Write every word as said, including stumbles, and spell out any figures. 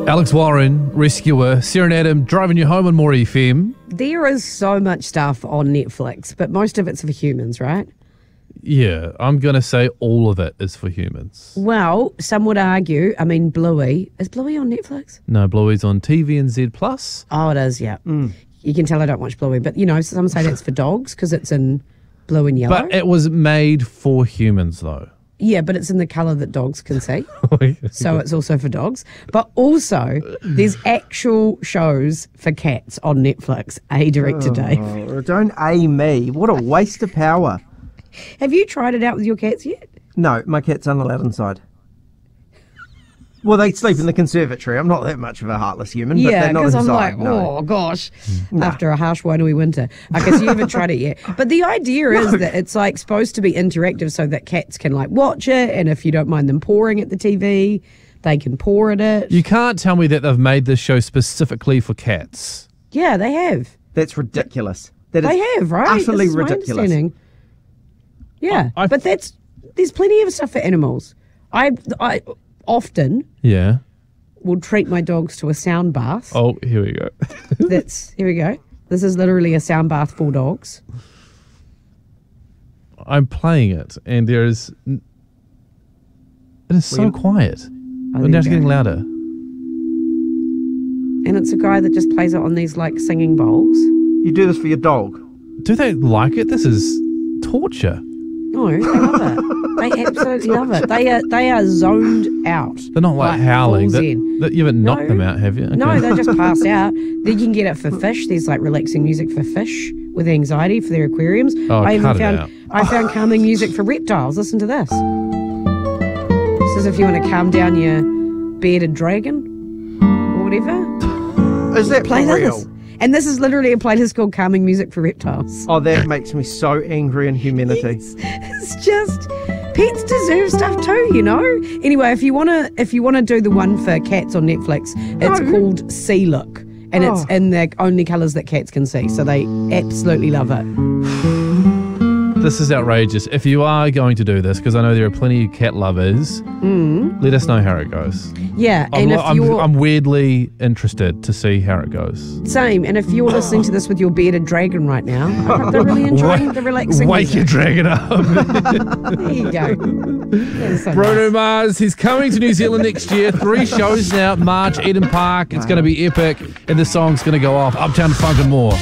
Alex Warren, rescuer, Sarah and Adam driving you home on More F M. There is so much stuff on Netflix, but most of it's for humans, right? Yeah, I'm going to say all of it is for humans. Well, some would argue, I mean, Bluey. Is Bluey on Netflix? No, Bluey's on T V and Z plus. Oh, it is, yeah. Mm. You can tell I don't watch Bluey, but, you know, some say that's for dogs because it's in blue and yellow. But it was made for humans, though. Yeah, but it's in the colour that dogs can see. So it's also for dogs. But also, there's actual shows for cats on Netflix. A director oh, Dave. Don't A me. What a waste of power. Have you tried it out with your cats yet? No, my cat's unallowed inside. Well, they sleep in the conservatory. I'm not that much of a heartless human, but yeah, they're not because inside. I'm like, no. oh gosh, No. after a harsh windy winter. Okay, so you haven't tried it yet. But the idea is No. that it's like supposed to be interactive so that cats can like watch it, and if you don't mind them pawing at the T V, they can paw at it. You can't tell me that they've made this show specifically for cats. Yeah, they have. That's ridiculous. That They is have, right? utterly This is my ridiculous. understanding. Yeah, I- I- but that's there's plenty of stuff for animals. I I often Yeah. will treat my dogs to a sound bath. Oh, here we go. That's here we go. This is literally a sound bath for dogs. I'm playing it, and there is... It is so Well, quiet. Oh, But there now you it's go. getting louder. And it's a guy that just plays it on these like singing bowls. You do this for your dog. Do they like it? This is torture. No, they love it. They absolutely love it. They are they are zoned out. They're not like, howling. full That, zen. that you haven't knocked No. them out, have you? No, Okay. they just pass out. Then you can get it for fish. There's like relaxing music for fish with anxiety for their aquariums. Oh, I even cut it found out. I found calming music for reptiles. Listen to this. This is if you want to calm down your bearded dragon or whatever. Is that Play for real? this. And this is literally a playlist called Calming Music for Reptiles. Oh, that makes me so angry in humanity. It's just pets deserve stuff too, you know. Anyway, if you wanna if you wanna do the one for cats on Netflix, it's No. called Sea Look, and it's Oh. in the only colours that cats can see, so they absolutely love it. This is outrageous. If you are going to do this, because I know there are plenty of cat lovers, let us know how it goes. Yeah, I'm, and lo- if I'm, you're I'm weirdly interested to see how it goes. same, and if you're listening to this with your bearded dragon right now, I hope they're really enjoying Wake- the relaxing. Wake your music. dragon up. There you go. That's so Bruno nice. Mars, he's coming to New Zealand next year. Three shows now. March, Eden Park. It's going to be epic. And the song's going to go off. Uptown Funk and more.